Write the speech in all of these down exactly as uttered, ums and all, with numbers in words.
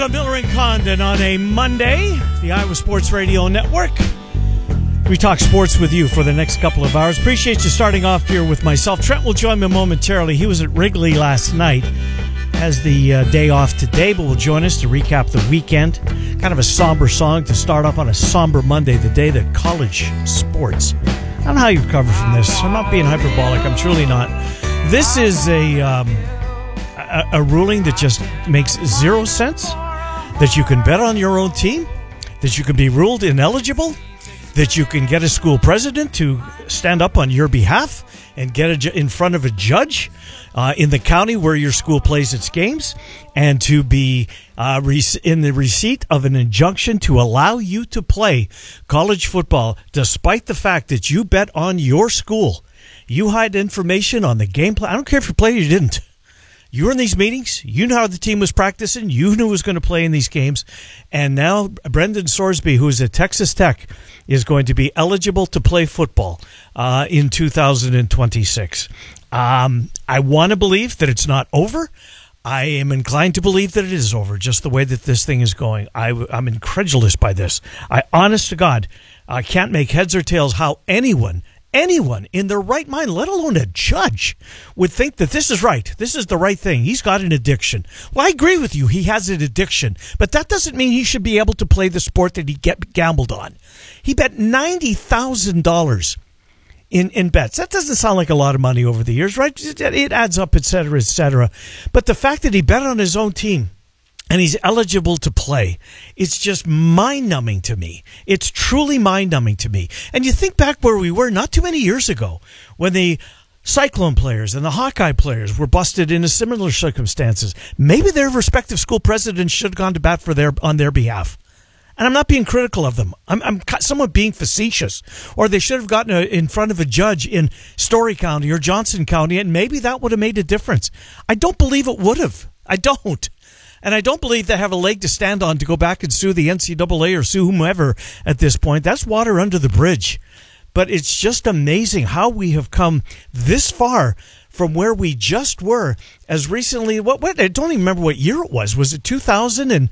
Miller and Condon on a Monday, the Iowa Sports Radio Network. We talk sports with you for the next couple of hours. Appreciate you starting off here with myself. Trent will join me momentarily. He was at Wrigley last night. Has the uh, day off today, but will join us to recap the weekend. Kind of a somber song to start off on a somber Monday, the day that college sports. I don't know how you recover from this. I'm not being hyperbolic. I'm truly not. This is a um, a, a ruling that just makes zero sense. That you can bet on your own team, that you can be ruled ineligible, that you can get a school president to stand up on your behalf and get a ju- in front of a judge uh, in the county where your school plays its games, and to be uh, re- in the receipt of an injunction to allow you to play college football despite the fact that you bet on your school. You hide information on the game plan. I don't care if you played or you didn't. You were in these meetings. You knew how the team was practicing. You knew who was going to play in these games. And now Brendan Sorsby, who is at Texas Tech, is going to be eligible to play football uh, in two thousand twenty-six. Um, I want to believe that it's not over. I am inclined to believe that it is over, just the way that this thing is going. I, I'm incredulous by this. I, honest to God, I can't make heads or tails how anyone Anyone in their right mind, let alone a judge, would think that this is right. This is the right thing. He's got an addiction. Well, I agree with you. He has an addiction. But that doesn't mean he should be able to play the sport that he get gambled on. He bet ninety thousand dollars in, in bets. That doesn't sound like a lot of money over the years, right? It adds up, et cetera, et cetera. But the fact that he bet on his own team, and he's eligible to play, it's just mind-numbing to me. It's truly mind-numbing to me. And you think back where we were not too many years ago when the Cyclone players and the Hawkeye players were busted into similar circumstances. Maybe their respective school presidents should have gone to bat for their on their behalf. And I'm not being critical of them. I'm, I'm somewhat being facetious. Or they should have gotten a, in front of a judge in Story County or Johnson County, and maybe that would have made a difference. I don't believe it would have. I don't. And I don't believe they have a leg to stand on to go back and sue the N C double A or sue whomever at this point. That's water under the bridge. But it's just amazing how we have come this far from where we just were as recently. What, what I don't even remember what year it was. Was it two thousand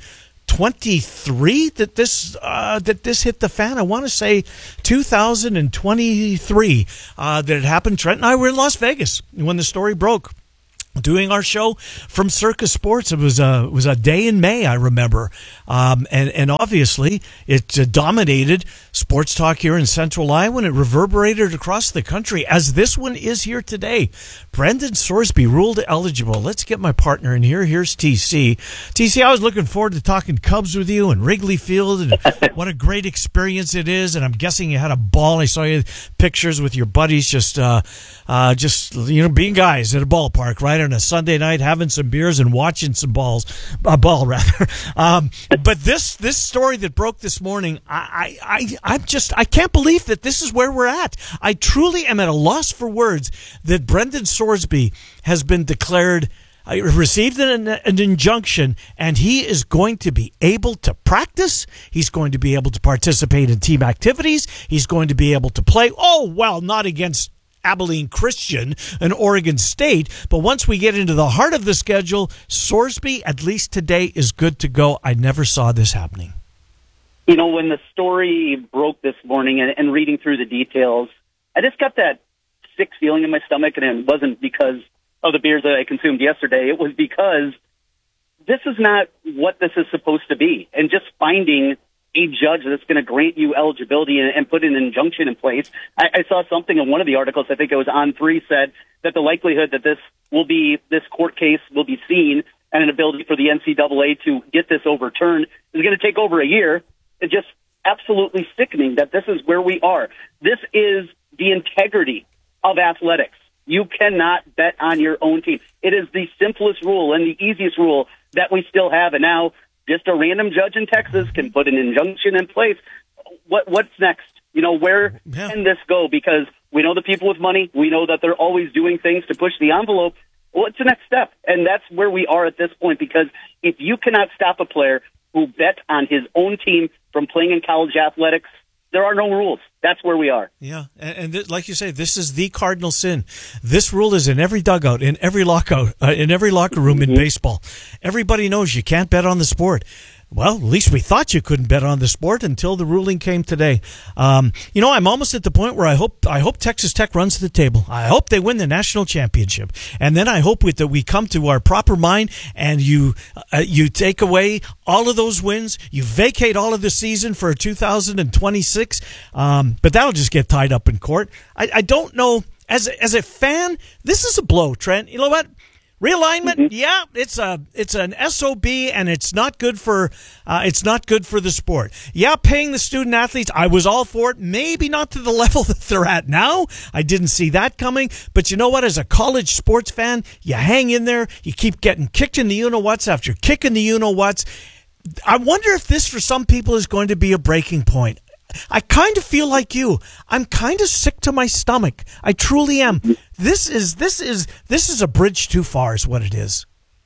twenty-three that this uh, that this hit the fan? I want to say two thousand twenty-three uh, that it happened. Trent and I were in Las Vegas when the story broke, doing our show from Circus Sports. It was a it was a day in May, I remember, um, and and obviously it uh, dominated sports talk here in Central Iowa, and it reverberated across the country as this one is here today. Brendan Sorsby ruled eligible. Let's get my partner in here. Here's T C. T C, I was looking forward to talking Cubs with you and Wrigley Field, and what a great experience it is. And I'm guessing you had a ball. I saw you pictures with your buddies, just uh, uh, just you know, being guys at a ballpark, right? On a Sunday night, having some beers and watching some balls, a ball rather. Um, but this this story that broke this morning, I, I, I, I'm just, I can't believe that this is where we're at. I truly am at a loss for words that Brendan Sorsby has been declared, uh, received an, an injunction, and he is going to be able to practice. He's going to be able to participate in team activities. He's going to be able to play. Oh, well, not against Abilene Christian and Oregon State, but once we get into the heart of the schedule, Sorsby, at least today, is good to go. I never saw this happening. You know, when the story broke this morning and, and reading through the details, I just got that sick feeling in my stomach, and it wasn't because of the beers that I consumed yesterday. It was because this is not what this is supposed to be. And just finding a judge that's going to grant you eligibility and, and put an injunction in place. I, I saw something in one of the articles, I think it was on three, said that the likelihood that this will be, this court case will be seen and an ability for the N C double A to get this overturned is going to take over a year. It's just absolutely sickening that this is where we are. This is the integrity of athletics. You cannot bet on your own team. It is the simplest rule and the easiest rule that we still have. And now just a random judge in Texas can put an injunction in place. What What's next? You know, where yeah. can this go? Because we know the people with money. We know that they're always doing things to push the envelope. What's the next step? And that's where we are at this point, because if you cannot stop a player who bet on his own team from playing in college athletics, there are no rules. That's where we are. Yeah, and, and th- like you say, this is the cardinal sin. This rule is in every dugout, in every lockout, uh, in every locker room mm-hmm. in baseball. Everybody knows you can't bet on the sport. Well, at least we thought you couldn't bet on the sport until the ruling came today. Um, you know, I'm almost at the point where I hope I hope Texas Tech runs to the table. I hope they win the national championship, and then I hope we, that we come to our proper mind and you uh, you take away all of those wins, you vacate all of the season for two thousand twenty-six. Um, but that'll just get tied up in court. I, I don't know. As a, as a fan, this is a blow, Trent. You know what? Realignment, mm-hmm. yeah, it's a it's an S O B, and it's not good for uh, it's not good for the sport. Yeah, paying the student athletes, I was all for it. Maybe not to the level that they're at now. I didn't see that coming. But you know what? As a college sports fan, you hang in there. You keep getting kicked in the you-know-whats after kicking the you-know-whats. I wonder if this, for some people, is going to be a breaking point. I kind of feel like you. I'm kind of sick to my stomach. I truly am. This is this is this is a bridge too far, is what it is.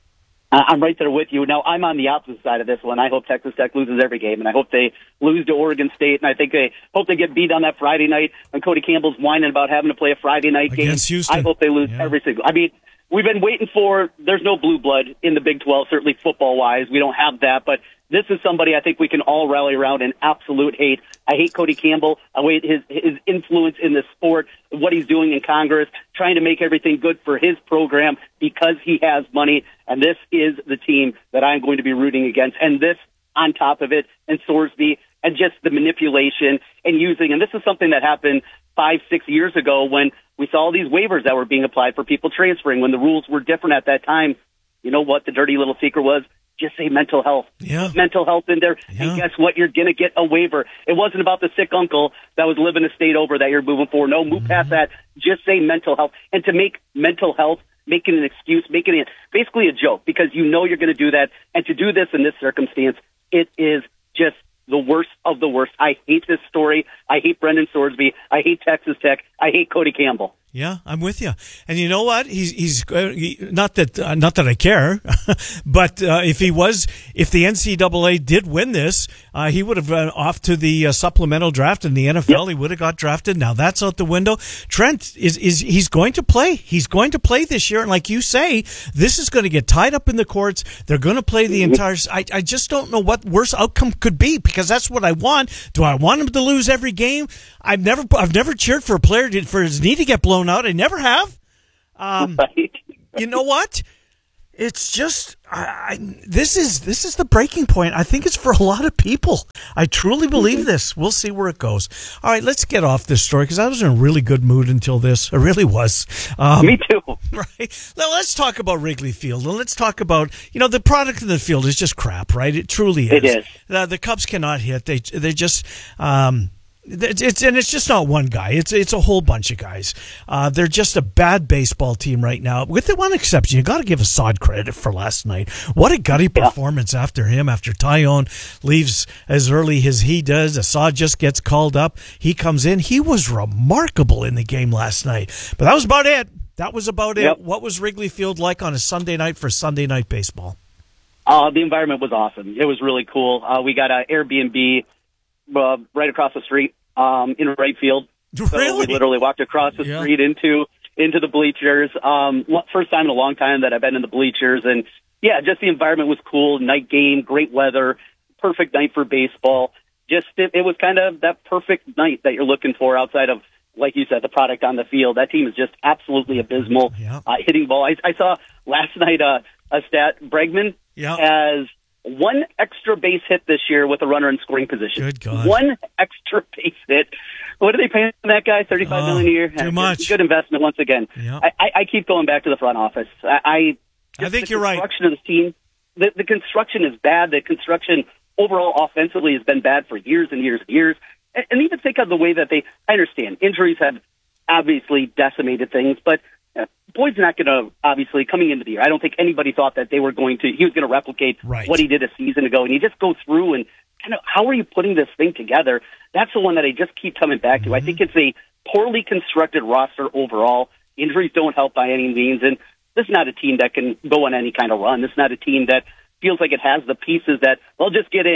I'm right there with you. Now, I'm on the opposite side of this one. I hope Texas Tech loses every game, and I hope they lose to Oregon State, and I think they hope they get beat on that Friday night. And Cody Campbell's whining about having to play a Friday night Against game. Houston. I hope they lose yeah. every single. I mean, we've been waiting for. There's no blue blood in the Big twelve, certainly football wise. We don't have that, but this is somebody I think we can all rally around in absolute hate. I hate Cody Campbell. I hate his his influence in the sport, what he's doing in Congress, trying to make everything good for his program because he has money. And this is the team that I'm going to be rooting against. And this on top of it, and Sorsby, and just the manipulation and using. And this is something that happened five, six years ago when we saw all these waivers that were being applied for people transferring when the rules were different at that time. You know what the dirty little secret was? Just say mental health. Yeah. Mental health in there. Yeah. And guess what? You're going to get a waiver. It wasn't about the sick uncle that was living a state over that you're moving for. No, move mm-hmm. past that. Just say mental health. And to make mental health, making an excuse, making it basically a joke because you know you're going to do that. And to do this in this circumstance, it is just the worst of the worst. I hate this story. I hate Brendan Sorsby. I hate Texas Tech. I hate Cody Campbell. Yeah, I'm with you. And you know what? He's he's uh, he, not that uh, not that I care, but uh, if he was, if the N C double A did win this, uh, he would have gone off to the uh, supplemental draft in the N F L. Yep. He would have got drafted. Now that's out the window. Trent is is he's going to play. He's going to play this year, and like you say, this is going to get tied up in the courts. They're going to play the entire. I I just don't know what worse outcome could be because that's what I want. Do I want him to lose every game? I've never I've never cheered for a player to, for his knee to get blown out. I never have. Um, right. You know what? It's just I, I, this is this is the breaking point. I think it's for a lot of people. I truly believe mm-hmm. this. We'll see where it goes. All right, let's get off this story because I was in a really good mood until this. I really was. Um, Me too. Right. Now let's talk about Wrigley Field and let's talk about you know the product in the field is just crap. Right? It truly is. It is. The, the Cubs cannot hit. They they just. Um, It's, it's and it's just not one guy. It's it's a whole bunch of guys. Uh, they're just a bad baseball team right now. With the one exception, you got to give Assad credit for last night. What a gutty yeah. performance after him. After Tyone leaves as early as he does, Assad just gets called up. He comes in. He was remarkable in the game last night. But that was about it. That was about yep. it. What was Wrigley Field like on a Sunday night for Sunday night baseball? Uh, the environment was awesome. It was really cool. Uh, we got an Airbnb. Uh, right across the street um, in right field. So really? We literally walked across the yeah. street into into the bleachers. Um, first time in a long time that I've been in the bleachers. And, yeah, just the environment was cool. Night game, great weather, perfect night for baseball. Just it, it was kind of that perfect night that you're looking for outside of, like you said, the product on the field. That team is just absolutely abysmal yeah. uh, hitting ball. I, I saw last night uh, a stat, Bregman yeah. has – one extra base hit this year with a runner in scoring position. Good God. One extra base hit. What are they paying that guy? Thirty-five oh, million a year. Too much. Good investment once again. Yep. I, I, I keep going back to the front office. I I, I think you're right. The construction of this team. The, the construction is bad. The construction overall offensively has been bad for years and years and years. And, and even think of the way that they. I understand injuries have obviously decimated things, but. Uh, Boyd's not going to, obviously, coming into the year, I don't think anybody thought that they were going to, he was going to replicate right. what he did a season ago. And you just go through and kind of, how are you putting this thing together? That's the one that I just keep coming back to. Mm-hmm. I think it's a poorly constructed roster overall. Injuries don't help by any means. And this is not a team that can go on any kind of run. This is not a team that feels like it has the pieces that, they'll just get in.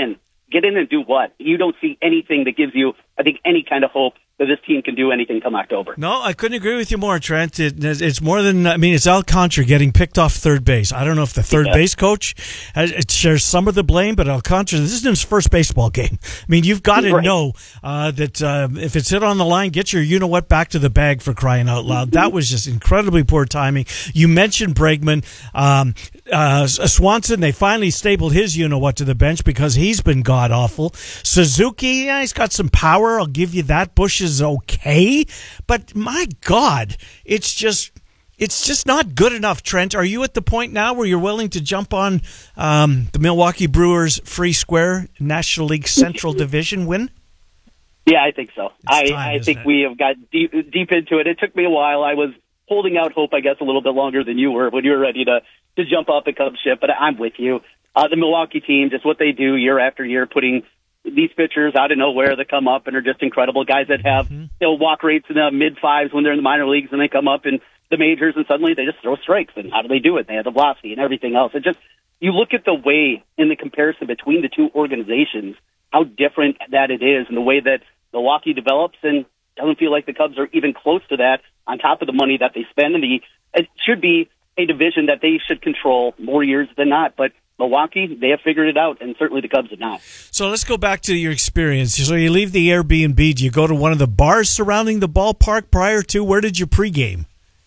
get in and do what? You don't see anything that gives you, I think, any kind of hope that this team can do anything come October. No, I couldn't agree with you more, Trent. It, it's more than, I mean, it's Alcantara getting picked off third base. I don't know if the third yeah. base coach has, shares some of the blame, but Alcantara, this is his first baseball game. I mean, you've got to right. know uh, that uh, if it's hit on the line, get your you-know-what back to the bag, for crying out loud. That was just incredibly poor timing. You mentioned Bregman. Um, uh, Swanson, they finally stapled his you-know-what to the bench because he's been god-awful. Suzuki, yeah, he's got some power. I'll give you that. Bush is okay, but my God, it's just it's just not good enough. Trent, are you at the point now where you're willing to jump on um, the Milwaukee Brewers free square National League Central Division win? Yeah, I think so. It's I, time, I think it? we have got deep, deep into it. It took me a while. I was holding out hope, I guess, a little bit longer than you were when you were ready to, to jump up and come ship, but I'm with you. Uh, the Milwaukee team, just what they do year after year, putting these pitchers out of nowhere that come up and are just incredible. Guys that have mm-hmm. you know walk rates in the mid fives when they're in the minor leagues, and they come up in the majors and suddenly they just throw strikes. And how do they do it? They have the velocity and everything else. It just, you look at the way in the comparison between the two organizations, how different that it is, and the way that Milwaukee develops, and doesn't feel like the Cubs are even close to that. On top of the money that they spend, and the it should be a division that they should control more years than not, but Milwaukee, they have figured it out, and certainly the Cubs have not. So let's go back to your experience. So you leave the Airbnb. Do you go to one of the bars surrounding the ballpark prior to? Where did you pregame?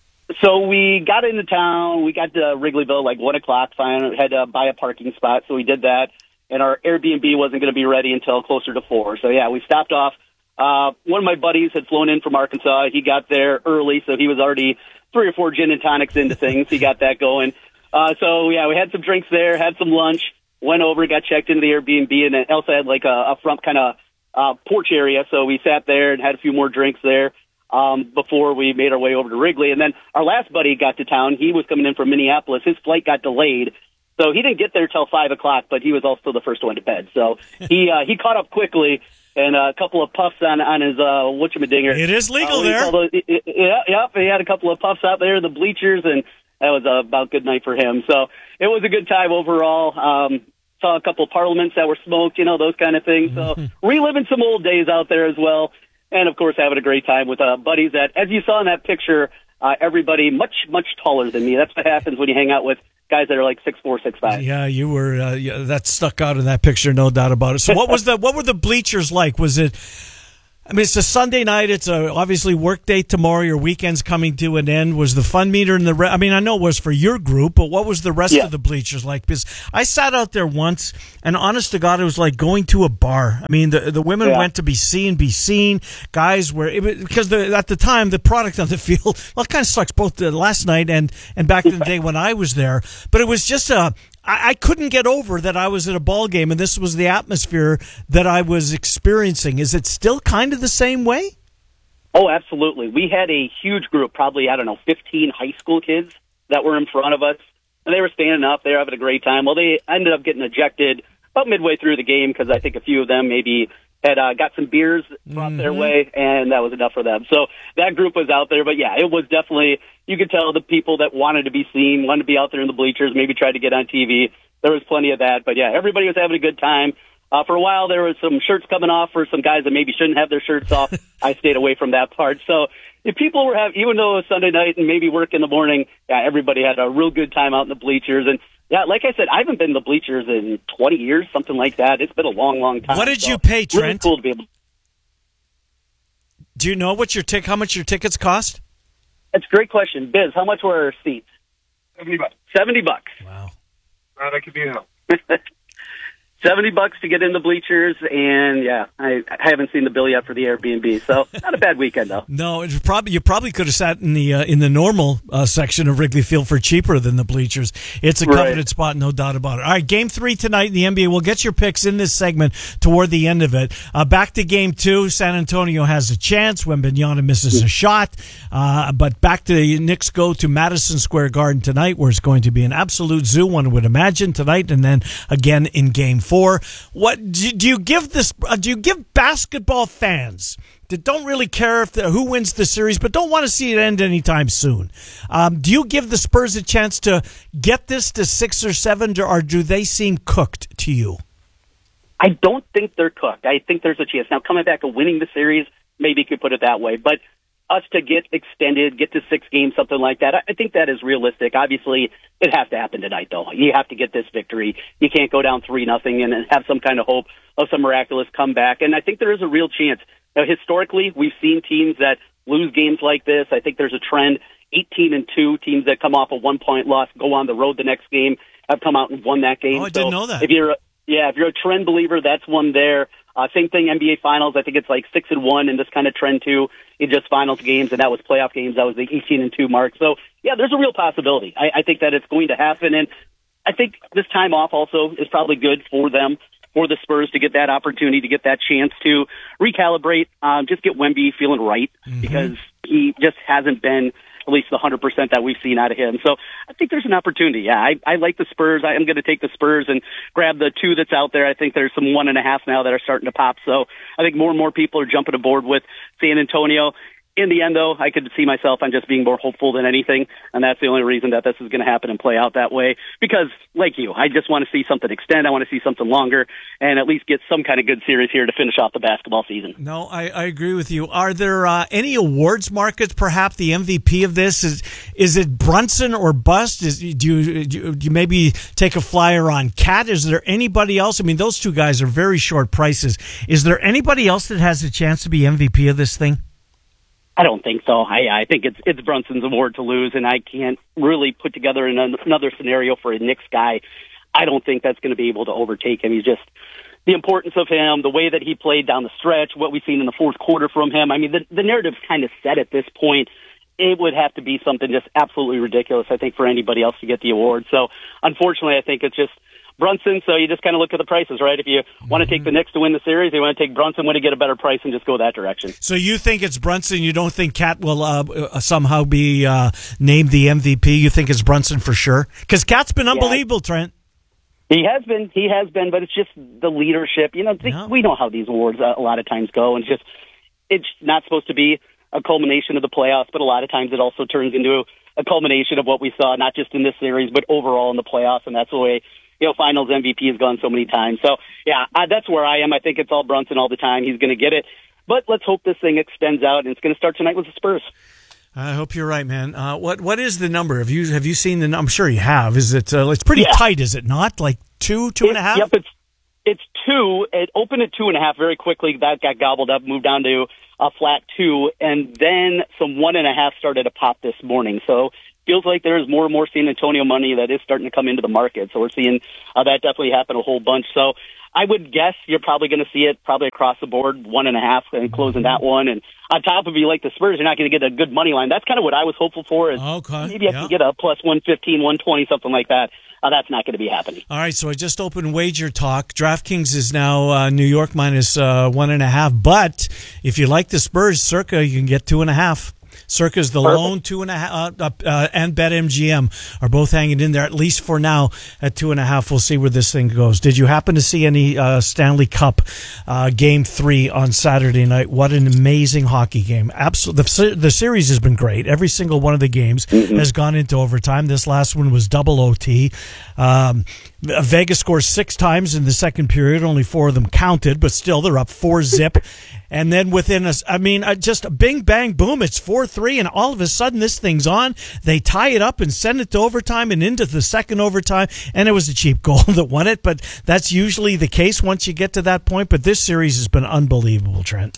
So we got into town. We got to Wrigleyville like one o'clock. Fine, had to buy a parking spot, so we did that. And our Airbnb wasn't going to be ready until closer to four. So yeah, we stopped off. Uh, one of my buddies had flown in from Arkansas. He got there early, so he was already three or four gin and tonics into things. He got that going. Uh, so yeah, we had some drinks there, had some lunch, went over, got checked into the Airbnb, and it also had like a, a front kind of uh, porch area. So we sat there and had a few more drinks there um, before we made our way over to Wrigley. And then our last buddy got to town. He was coming in from Minneapolis. His flight got delayed, so he didn't get there till five o'clock. But he was also the first one to bed, so he uh, he caught up quickly. And a couple of puffs on on his uh, whatchamadinger. It is legal uh, there. Those, yeah, yep. He had a couple of puffs out there in the bleachers, and that was a about good night for him. So it was a good time overall. Um, saw a couple of parliaments that were smoked, you know, those kind of things. So mm-hmm. reliving some old days out there as well. And, of course, having a great time with uh, buddies that, as you saw in that picture, uh, everybody much, much taller than me. That's what happens when you hang out with guys that are like six four, six five. Yeah, you were. Uh, yeah, that stuck out in that picture, no doubt about it. So, what was the what were the bleachers like? Was it? I mean, it's a Sunday night. It's a obviously work day tomorrow. Your weekend's coming to an end. Was the fun meter in the? Re- I mean, I know it was for your group, but what was the rest yeah. of the bleachers like? Because I sat out there once, and honest to God, it was like going to a bar. I mean, the the women yeah. went to be seen, be seen. Guys were it was, because the, at the time the product on the field, well, it kind of sucks both the last night and and back in the day when I was there. But it was just a. I couldn't get over that I was at a ball game and this was the atmosphere that I was experiencing. Is it still kind of the same way? Oh, absolutely. We had a huge group, probably, I don't know, fifteen high school kids that were in front of us. And they were standing up. They were having a great time. Well, they ended up getting ejected about midway through the game because I think a few of them maybe had uh, got some beers brought mm-hmm. their way, and that was enough for them. So that group was out there. But, yeah, it was definitely, you could tell the people that wanted to be seen, wanted to be out there in the bleachers, maybe tried to get on T V. There was plenty of that. But, yeah, everybody was having a good time. Uh, for a while, there was some shirts coming off for some guys that maybe shouldn't have their shirts off. I stayed away from that part. So if people were having, even though it was Sunday night and maybe work in the morning, yeah, everybody had a real good time out in the bleachers. And, yeah, like I said, I haven't been in the bleachers in twenty years, something like that. It's been a long, long time. What did so you pay, Trent? Really cool to be able to... Do you know what your tic- how much your tickets cost? That's a great question. Biz, how much were our seats? seventy bucks. seventy bucks. Wow. Uh, that could be a help. seventy bucks to get in the bleachers, and yeah, I, I haven't seen the bill yet for the Airbnb, so not a bad weekend though. No, it's probably you probably could have sat in the uh, in the normal uh, section of Wrigley Field for cheaper than the bleachers. It's a coveted right. spot, no doubt about it. All right, game three tonight in the N B A. We'll get your picks in this segment toward the end of it. Uh, back to game two. San Antonio has a chance when Wembanyama misses a shot, uh, but back to the Knicks go to Madison Square Garden tonight, where it's going to be an absolute zoo. One would imagine tonight, and then again in game four. What do, do you give this? Uh, do you give basketball fans that don't really care if the, who wins the series, but don't want to see it end anytime soon? Um, do you give the Spurs a chance to get this to six or seven, or do they seem cooked to you? I don't think they're cooked. I think there's a chance. Now, coming back and winning the series, maybe you could put it that way. But us to get extended, get to six games, something like that, I think that is realistic. Obviously, it has to happen tonight, though. You have to get this victory. You can't go down three nothing and have some kind of hope of some miraculous comeback. And I think there is a real chance. Now, historically, we've seen teams that lose games like this. I think there's a trend. eighteen and two teams that come off a one-point loss, go on the road the next game, have come out and won that game. Oh, I didn't so know that. If you're, yeah, if you're a trend believer, that's one there. Uh, same thing, N B A Finals. I think it's like six and one in this kind of trend too. In just finals games, and that was playoff games. That was the eighteen and two mark. So yeah, there's a real possibility. I, I think that it's going to happen, and I think this time off also is probably good for them, for the Spurs to get that opportunity, to get that chance to recalibrate, um, just get Wemby feeling right mm-hmm. because he just hasn't been at least the one hundred percent that we've seen out of him. So I think there's an opportunity. Yeah, I, I like the Spurs. I am going to take the Spurs and grab the two that's out there. I think there's some one and a half now that are starting to pop. So I think more and more people are jumping aboard with San Antonio. In the end, though, I could see myself on just being more hopeful than anything, and that's the only reason that this is going to happen and play out that way. Because, like you, I just want to see something extend. I want to see something longer, and at least get some kind of good series here to finish off the basketball season. No, I, I agree with you. Are there uh, any awards markets? Perhaps the M V P of this is is it Brunson or bust? Is do you, do you, do you maybe take a flyer on Cat? Is there anybody else? I mean, those two guys are very short prices. Is there anybody else that has a chance to be M V P of this thing? I don't think so. I, I think it's it's Brunson's award to lose, and I can't really put together an, another scenario for a Knicks guy. I don't think that's going to be able to overtake him. He's just the importance of him, the way that he played down the stretch, what we've seen in the fourth quarter from him. I mean, the, the narrative's kind of set at this point. It would have to be something just absolutely ridiculous, I think, for anybody else to get the award. So, unfortunately, I think it's just Brunson, so you just kind of look at the prices, right? If you want to take the Knicks to win the series, you want to take Brunson, want to get a better price, and just go that direction. So you think it's Brunson? You don't think Cat will uh, somehow be uh, named the M V P? You think it's Brunson for sure? Because Cat's been unbelievable, yeah. Trent. He has been. He has been, but it's just the leadership. You know, yeah. we know how these awards uh, a lot of times go, and it's just it's not supposed to be a culmination of the playoffs, but a lot of times it also turns into a culmination of what we saw, not just in this series, but overall in the playoffs, and that's the way, you know, Finals M V P has gone so many times. So, yeah, uh, that's where I am. I think it's all Brunson all the time. He's going to get it. But let's hope this thing extends out, and it's going to start tonight with the Spurs. I hope you're right, man. Uh, what What is the number? Have you have you seen the? I'm sure you have. Is it? Uh, it's pretty yeah. tight, is it not? Like two, two it, and a half. Yep, it's it's two. It opened at two and a half very quickly. That got gobbled up, moved down to a flat two, and then some one and a half started to pop this morning. So feels like there's more and more San Antonio money that is starting to come into the market. So we're seeing uh, that definitely happen a whole bunch. So I would guess you're probably going to see it probably across the board, one and a half, and closing that one. And on top of you like the Spurs, you're not going to get a good money line. That's kind of what I was hopeful for. Is okay. Maybe I yeah. can get a plus one fifteen, one twenty, something like that. Uh, that's not going to be happening. All right, so I just opened Wager Talk. DraftKings is now uh, New York minus uh, one and a half. But if you like the Spurs, circa, you can get two and a half. Circa's the Perfect. lone two and a half, uh, uh, and BetMGM are both hanging in there, at least for now, at two and a half. We'll see where this thing goes. Did you happen to see any uh, Stanley Cup uh, Game three on Saturday night? What an amazing hockey game. Absolutely. The, the series has been great. Every single one of the games mm-hmm. has gone into overtime. This last one was double O T. Um, Vegas scores six times in the second period. Only four of them counted, but still they're up four zip. And then within us, I mean, just a bing, bang, boom, it's four three, and all of a sudden this thing's on. They tie it up and send it to overtime and into the second overtime, and it was a cheap goal that won it, but that's usually the case once you get to that point. But this series has been unbelievable, Trent.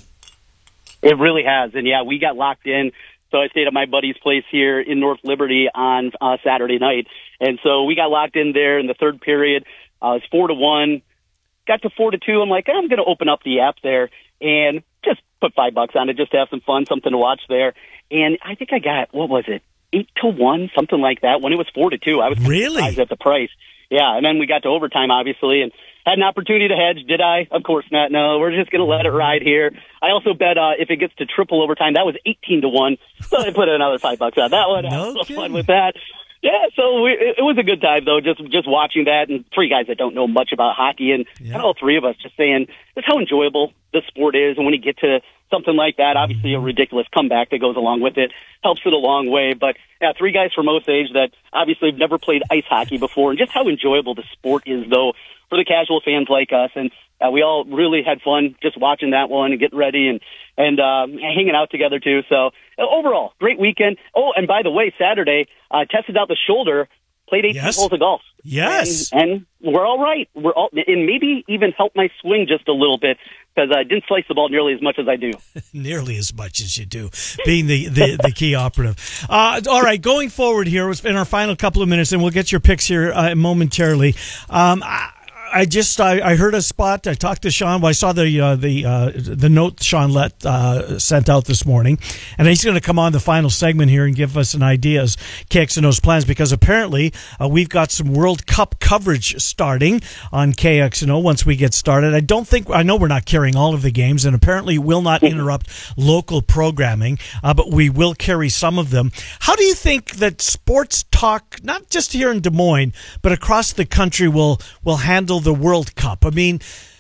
It really has, and yeah, we got locked in. So I stayed at my buddy's place here in North Liberty on uh, Saturday night, and so we got locked in there in the third period. Uh, it's four to one. Got to four to two. I'm like, I'm going to open up the app there and just put five bucks on it, just to have some fun, something to watch there. And I think I got, what was it, eight to one, something like that. When it was four to two, I was really surprised at the price. Yeah, and then we got to overtime, obviously, and had an opportunity to hedge. Did I? Of course not. No, we're just going to let it ride here. I also bet uh, if it gets to triple overtime, that was eighteen to one. So I put another five bucks on that one. No I had some fun with that. Yeah, so we, it was a good time, though, just just watching that, and three guys that don't know much about hockey, and, yeah. and all three of us just saying just how enjoyable the sport is, and when you get to something like that, obviously a ridiculous comeback that goes along with it helps it a long way. But, yeah, three guys from most age that obviously have never played ice hockey before, and just how enjoyable the sport is, though, for the casual fans like us. And uh, we all really had fun just watching that one and getting ready and, and um, hanging out together, too. So uh, overall, great weekend. Oh, and by the way, Saturday, uh, tested out the shoulder, played eighteen yes. holes of golf. Yes. And, and we're all right. We're all, and maybe even helped my swing just a little bit because I didn't slice the ball nearly as much as I do. Nearly as much as you do, being the, the, the key operative. Uh, all right, going forward here, in our final couple of minutes, and we'll get your picks here uh, momentarily. Um, I, I just I, I heard a spot. I talked to Sean. Well, I saw the uh, the uh, the note Sean let uh, sent out this morning, and he's going to come on the final segment here and give us an idea as K X N O's plans, because apparently uh, we've got some World Cup coverage starting on K X N O once we get started. I don't think I know we're not carrying all of the games, and apparently will not interrupt local programming, uh, but we will carry some of them. How do you think that sports talk, not just here in Des Moines, but across the country, will will handle the World Cup? I mean,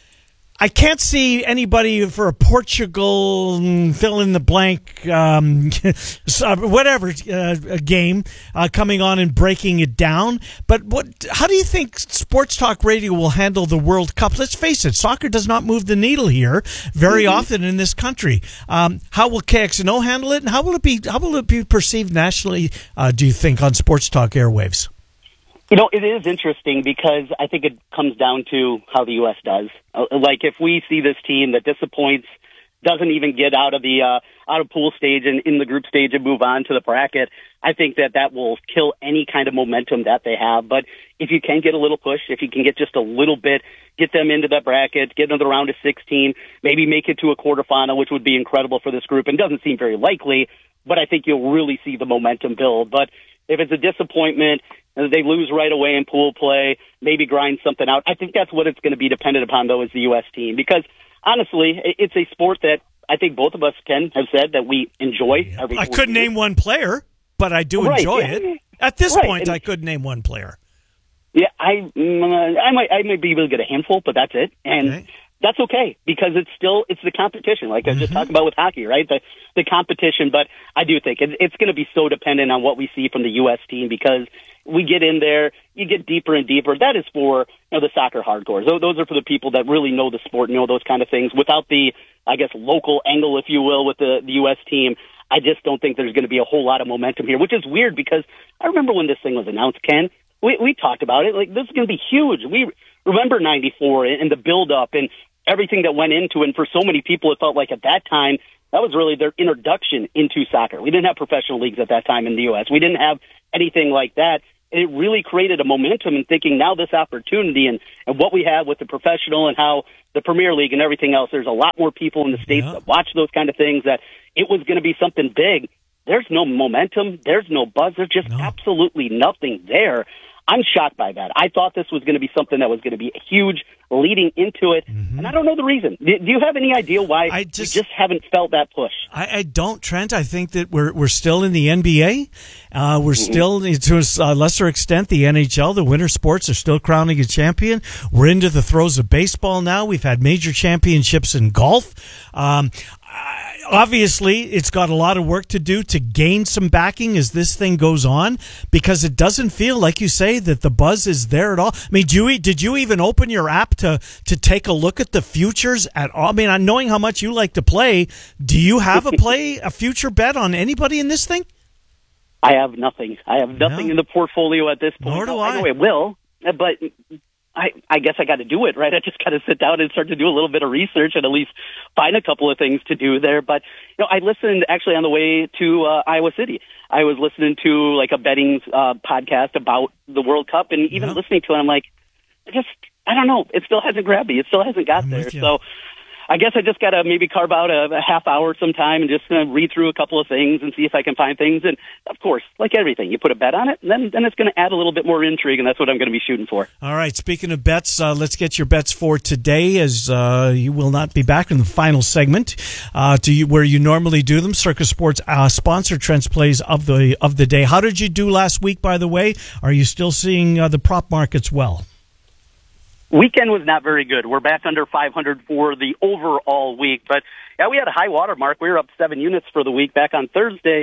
I can't see anybody for a Portugal fill in the blank, um, whatever uh, a game uh, coming on and breaking it down. But what? How do you think Sports Talk Radio will handle the World Cup? Let's face it, soccer does not move the needle here very mm-hmm. often in this country. Um, how will K X N O handle it, and how will it be? How will it be perceived nationally? Uh, do you think on Sports Talk airwaves? You know, it is interesting because I think it comes down to how the U S does. Uh, like, if we see this team that disappoints, doesn't even get out of the uh, out of pool stage and in the group stage and move on to the bracket, I think that that will kill any kind of momentum that they have. But if you can get a little push, if you can get just a little bit, get them into that bracket, get into the round of sixteen, maybe make it to a quarterfinal, which would be incredible for this group, and doesn't seem very likely, but I think you'll really see the momentum build. But if it's a disappointment, they lose right away in pool play, maybe grind something out, I think that's what it's going to be dependent upon, though, is the U S team. Because, honestly, it's a sport that I think both of us, Ken, have said that we enjoy. Yeah. I couldn't name one player, but I do right, enjoy yeah. it. At this right. point, and, I could name one player. Yeah, I, mm, I might I might be able to get a handful, but that's it. And okay. That's okay, because it's still, it's the competition, like mm-hmm. I just talked about with hockey, right? The the competition, but I do think it, it's going to be so dependent on what we see from the U S team, because we get in there, you get deeper and deeper. That is for, you know, the soccer hardcores. Those, those are for the people that really know the sport, know those kind of things. Without the, I guess, local angle, if you will, with the, the U S team, I just don't think there's going to be a whole lot of momentum here, which is weird, because I remember when this thing was announced, Ken, we, we talked about it. Like, this is going to be huge. We remember ninety-four and the build-up and everything that went into it. And for so many people, it felt like at that time, that was really their introduction into soccer. We didn't have professional leagues at that time in the U S. We didn't have anything like that. It really created a momentum in thinking now this opportunity and, and what we have with the professional and how the Premier League and everything else, there's a lot more people in the States yeah. that watch those kind of things, that it was going to be something big. There's no momentum. There's no buzz. There's just no. absolutely nothing there. I'm shocked by that. I thought this was going to be something that was going to be huge leading into it, mm-hmm. and I don't know the reason. Do, do you have any idea why I just, we just haven't felt that push? I, I don't, Trent. I think that we're we're still in the N B A. Uh, we're mm-hmm. still, to a lesser extent, the N H L. The winter sports are still crowning a champion. We're into the throes of baseball now. We've had major championships in golf. Um, Obviously, it's got a lot of work to do to gain some backing as this thing goes on, because it doesn't feel, like you say, that the buzz is there at all. I mean, do you, did you even open your app to, to take a look at the futures at all? I mean, knowing how much you like to play, do you have a play, a future bet on anybody in this thing? I have nothing. I have nothing no. in the portfolio at this point. Nor do I. I know it will, but I, I guess I got to do it, right? I just got to sit down and start to do a little bit of research and at least find a couple of things to do there. But, you know, I listened actually on the way to uh, Iowa City. I was listening to like a betting uh, podcast about the World Cup, and even yeah. listening to it, I'm like, I just, I don't know. It still hasn't grabbed me. It still hasn't got I'm there. So I guess I just got to maybe carve out a, a half hour sometime and just uh, read through a couple of things and see if I can find things. And, of course, like everything, you put a bet on it, and then, then it's going to add a little bit more intrigue, and that's what I'm going to be shooting for. All right, speaking of bets, uh, let's get your bets for today, as uh, you will not be back in the final segment uh, to you, where you normally do them. Circa Sports uh, sponsor Trent's plays of the, of the day. How did you do last week, by the way? Are you still seeing uh, the prop markets well? Weekend was not very good. We're back under five hundred for the overall week. But, yeah, we had a high water mark. We were up seven units for the week back on Thursday.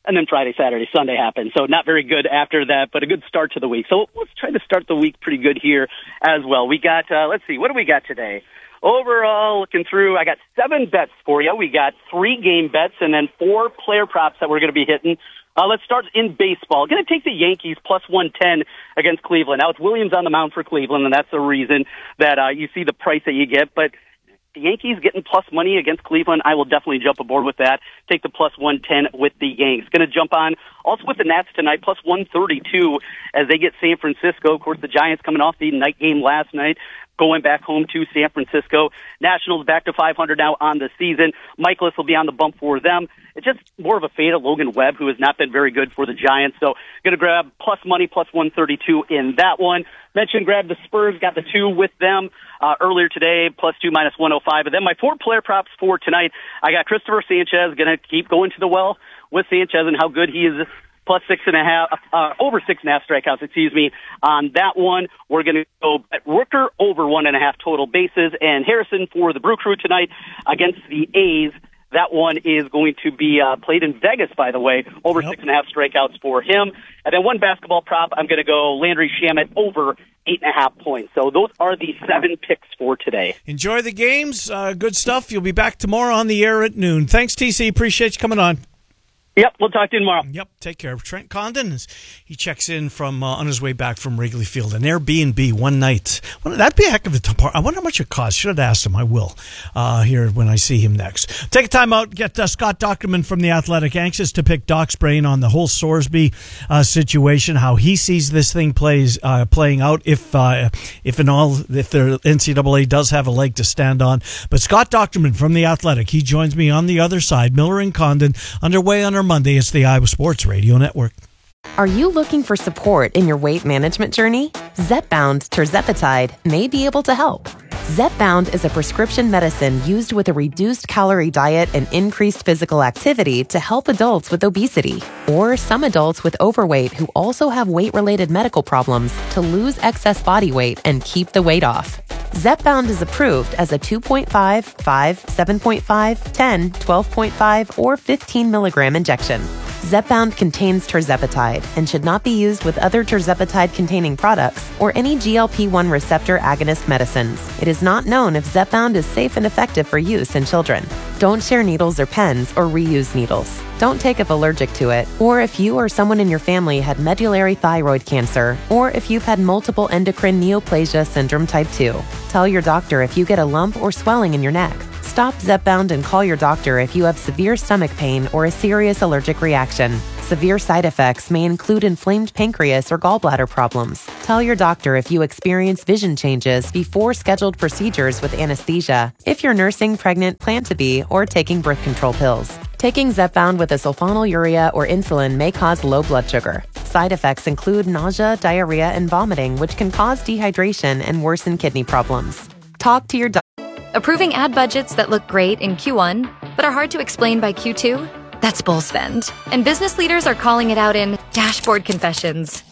And then Friday, Saturday, Sunday happened. So not very good after that, but a good start to the week. So let's try to start the week pretty good here as well. We got, uh, let's see, what do we got today? Overall, looking through, I got seven bets for you. We got three game bets and then four player props that we're going to be hitting. Uh, let's start in baseball. Going to take the Yankees plus one ten against Cleveland. Now, it's Williams on the mound for Cleveland, and that's the reason that uh, you see the price that you get. But the Yankees getting plus money against Cleveland, I will definitely jump aboard with that. Take the plus one ten with the Yanks. Going to jump on also with the Nats tonight, plus one thirty-two as they get San Francisco. Of course, the Giants coming off the night game last night, going back home to San Francisco. Nationals back to five hundred now on the season. Michaelis will be on the bump for them. It's just more of a fade of Logan Webb, who has not been very good for the Giants. So going to grab plus money, plus one thirty-two in that one. Mentioned grab the Spurs, got the two with them uh, earlier today, plus two, minus one oh five. And then my four player props for tonight, I got Christopher Sanchez, going to keep going to the well with Sanchez and how good he is. Plus six and a half, uh, over six and a half strikeouts, excuse me. On that one, we're going to go at Rooker over one and a half total bases, and Harrison for the Brew Crew tonight against the A's. That one is going to be uh, played in Vegas, by the way, over yep. six and a half strikeouts for him. And then one basketball prop, I'm going to go Landry Shamet over eight and a half points. So those are the seven picks for today. Enjoy the games. Uh, good stuff. You'll be back tomorrow on the air at noon. Thanks, T C. Appreciate you coming on. Yep, we'll talk to you tomorrow. Yep, take care. Trent Condon, he checks in from uh, on his way back from Wrigley Field. An Airbnb one night. Well, that'd be a heck of a part. I wonder how much it costs. Should have asked him. I will uh, here when I see him next. Take a time out. Get uh, Scott Dochterman from The Athletic. Anxious to pick Doc's brain on the whole Sorsby uh, situation, how he sees this thing plays uh, playing out, if uh, if in all, if the N C double A does have a leg to stand on. But Scott Dochterman from The Athletic, he joins me on the other side. Miller and Condon underway on our Monday. It's the Iowa Sports Radio Network. Are you looking for support in your weight management journey? Zepbound tirzepatide may be able to help. Zepbound is a prescription medicine used with a reduced calorie diet and increased physical activity to help adults with obesity or some adults with overweight who also have weight-related medical problems to lose excess body weight and keep the weight off. Zepbound is approved as a two point five, five, seven point five, ten, twelve point five, or fifteen milligram injection. Zepbound contains tirzepatide and should not be used with other tirzepatide-containing products or any G L P one receptor agonist medicines. It is not known if Zepbound is safe and effective for use in children. Don't share needles or pens or reuse needles. Don't take if allergic to it, or if you or someone in your family had medullary thyroid cancer, or if you've had multiple endocrine neoplasia syndrome type two. Tell your doctor if you get a lump or swelling in your neck. Stop Zepbound and call your doctor if you have severe stomach pain or a serious allergic reaction. Severe side effects may include inflamed pancreas or gallbladder problems. Tell your doctor if you experience vision changes before scheduled procedures with anesthesia, if you're nursing, pregnant, plan to be, or taking birth control pills. Taking Zepbound with a sulfonylurea or insulin may cause low blood sugar. Side effects include nausea, diarrhea, and vomiting, which can cause dehydration and worsen kidney problems. Talk to your doctor. Approving ad budgets that look great in Q one, but are hard to explain by Q two? That's bull spend. And business leaders are calling it out in dashboard confessions.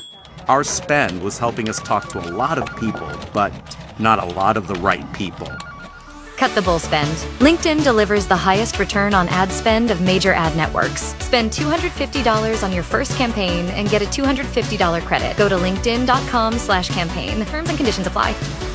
Our spend was helping us talk to a lot of people, but not a lot of the right people. Cut the bull spend. LinkedIn delivers the highest return on ad spend of major ad networks. Spend two hundred fifty dollars on your first campaign and get a two hundred fifty dollars credit. Go to linkedin.com slash campaign. Terms and conditions apply.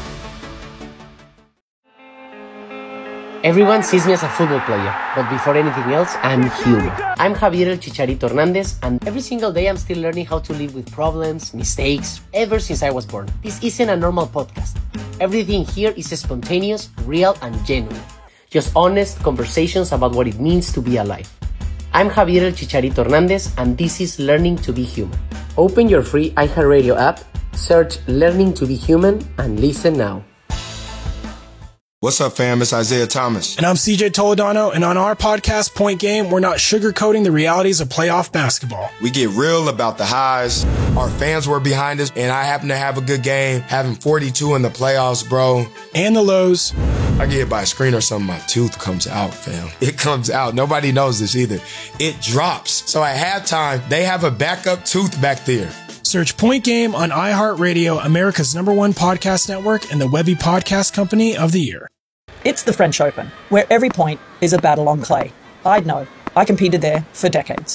Everyone sees me as a football player, but before anything else, I'm human. I'm Javier El Chicharito Hernandez, and every single day I'm still learning how to live with problems, mistakes, ever since I was born. This isn't a normal podcast. Everything here is spontaneous, real, and genuine. Just honest conversations about what it means to be alive. I'm Javier El Chicharito Hernandez, and this is Learning to be Human. Open your free iHeartRadio app, search Learning to be Human, and listen now. What's up, fam? It's Isaiah Thomas. And I'm C J Toledano, and on our podcast, Point Game, we're not sugarcoating the realities of playoff basketball. We get real about the highs. Our fans were behind us, and I happen to have a good game, having forty-two in the playoffs, bro. And the lows. I get hit by a screen or something, my tooth comes out, fam. It comes out. Nobody knows this either. It drops. So at halftime, they have a backup tooth back there. Search Point Game on iHeartRadio, America's number one podcast network, and the Webby Podcast Company of the Year. It's the French Open, where every point is a battle on clay. I'd know. I competed there for decades.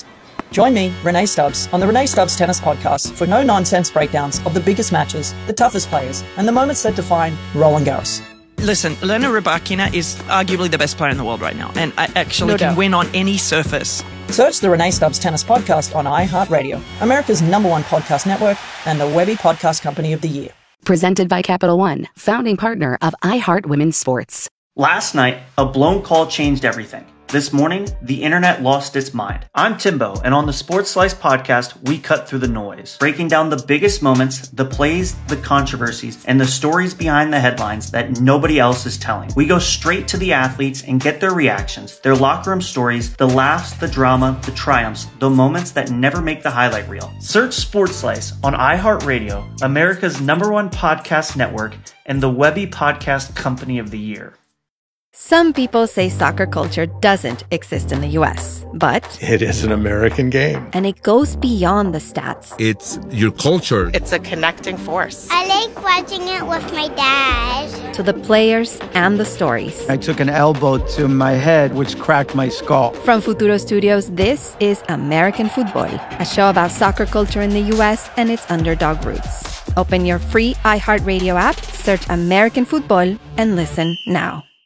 Join me, Renee Stubbs, on the Renee Stubbs Tennis Podcast for no-nonsense breakdowns of the biggest matches, the toughest players, and the moments that define Roland Garros. Listen, Elena Rybakina is arguably the best player in the world right now, and I actually No can doubt. win on any surface. Search the Renee Stubbs Tennis Podcast on iHeartRadio, America's number one podcast network, and the Webby Podcast Company of the Year. Presented by Capital One, founding partner of iHeart Women's Sports. Last night, a blown call changed everything. This morning, the internet lost its mind. I'm Timbo, and on the Sports Slice podcast, we cut through the noise, breaking down the biggest moments, the plays, the controversies, and the stories behind the headlines that nobody else is telling. We go straight to the athletes and get their reactions, their locker room stories, the laughs, the drama, the triumphs, the moments that never make the highlight reel. Search Sports Slice on iHeartRadio, America's number one podcast network, and the Webby Podcast Company of the Year. Some people say soccer culture doesn't exist in the U S, but it is an American game. And it goes beyond the stats. It's your culture. It's a connecting force. I like watching it with my dad. To the players and the stories. I took an elbow to my head, which cracked my skull. From Futuro Studios, this is American Football, a show about soccer culture in the U S and its underdog roots. Open your free iHeartRadio app, search American Football, and listen now.